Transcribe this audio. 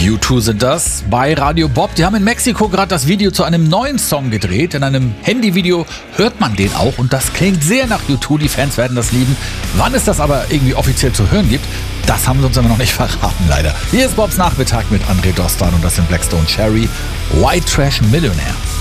U2 sind das bei Radio Bob. Die haben in Mexiko gerade das Video zu einem neuen Song gedreht. In einem Handyvideo hört man den auch und das klingt sehr nach U2. Die Fans werden das lieben. Wann es das aber irgendwie offiziell zu hören gibt, das haben sie uns aber noch nicht verraten, leider. Hier ist Bobs Nachmittag mit André Dostan und das sind Black Stone Cherry, White Trash Millionaire.